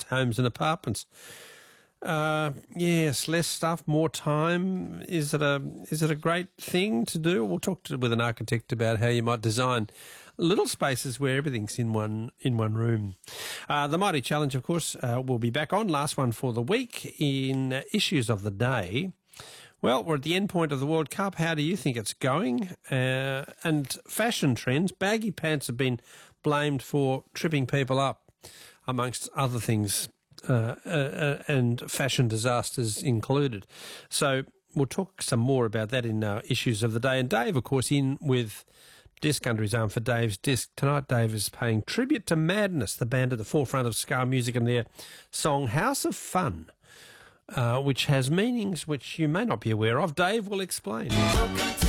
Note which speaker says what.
Speaker 1: homes and apartments. Yes, less stuff, more time. Is it a great thing to do? We'll talk with an architect about how you might design little spaces where everything's in one room. The Mighty Challenge, of course, will be back on. Last one for the week in Issues of the Day. Well, we're at the end point of the World Cup. How do you think it's going? And fashion trends. Baggy pants have been blamed for tripping people up, amongst other things. And fashion disasters included. So we'll talk some more about that in Issues of the Day. And Dave, of course, in with Disc under his arm for Dave's Disc. Tonight, Dave is paying tribute to Madness, the band at the forefront of ska music, and their song House of Fun, which has meanings which you may not be aware of. Dave will explain.